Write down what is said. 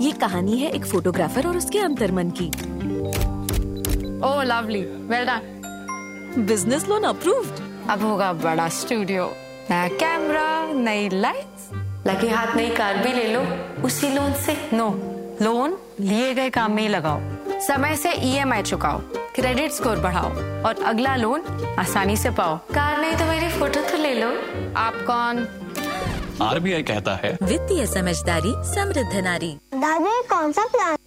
ये कहानी है एक फोटोग्राफर और उसके अंतर्मन की। ओह lovely, well done. Business loan approved. अब होगा बड़ा स्टूडियो, नया कैमरा, नई लाइट्स, लगे हाथ नई कार भी ले लो उसी लोन से। नो, लोन लिए गए काम में ही लगाओ, समय से EMI चुकाओ, क्रेडिट स्कोर बढ़ाओ और अगला लोन आसानी से पाओ। कार नहीं तो मेरी फोटो तो ले लो। आप कौन? RBI कहता है वित्तीय समझदारी समृद्ध नारी। दादी कौन सा प्लान